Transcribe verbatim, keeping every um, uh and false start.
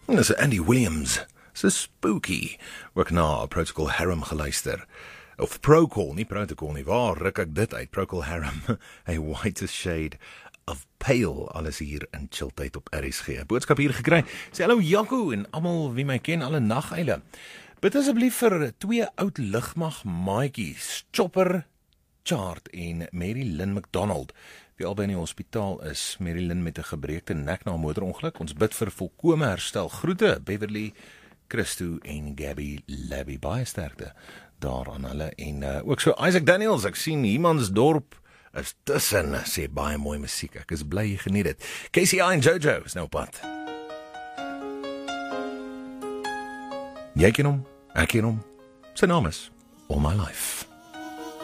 Dis Andy Williams, so spooky, ook na Protocol Harum geluister. Of Procol, nie Protocol nie, waar ruk ek dit uit, Procol Harum, a whitest shade of pale, alles hier in chilltyd op R S G. Boodskap hier gekry, sê hallo Jaco en almal wie my ken, alle nageile. Bid asseblief vir twee oud lugmag maatjies, Chopper Chart en Mary Lynn McDonald, wie albei in die hospitaal is. Mary Lynn met 'n gebreekte nek na 'n motorongeluk. Ons bid vir volkome herstel. Groete, Beverly, Christo en Gabby Labby. Baie sterkte daar aan hulle. En uh, ook so Isaac Daniels, ek sien Humansdorp is tussen, sê baie mooi musiek. Ek is bly jy geniet dit. K C I en Jojo is nou op pad. Jy ken hom, ek ken hom. Sy naam is All My Life.